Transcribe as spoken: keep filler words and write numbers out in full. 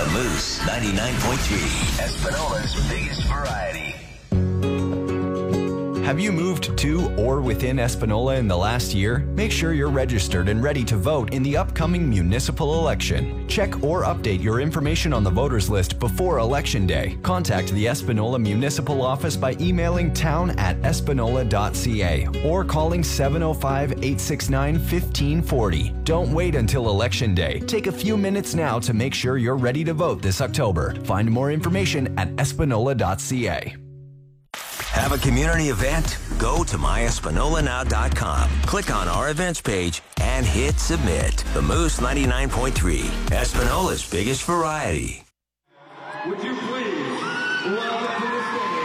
The Moose ninety-nine point three, Espanola's biggest variety. Have you moved to or within Espanola in the last year? Make sure you're registered and ready to vote in the upcoming municipal election. Check or update your information on the voters list before Election Day. Contact the Espanola Municipal Office by emailing town at espanola dot c a or calling seven oh five, eight six nine, one five four oh. Don't wait until Election Day. Take a few minutes now to make sure you're ready to vote this October. Find more information at espanola dot c a. Have a community event? Go to my espanola now dot com. Click on our events page and hit submit. The Moose ninety-nine point three, Espanola's biggest variety. Would you